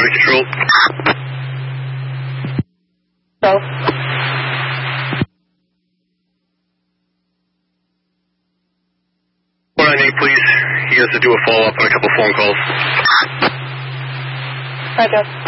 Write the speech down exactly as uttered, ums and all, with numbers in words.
traffic control. So. four nine eight, please. He has to do a follow-up on a couple phone calls. Roger.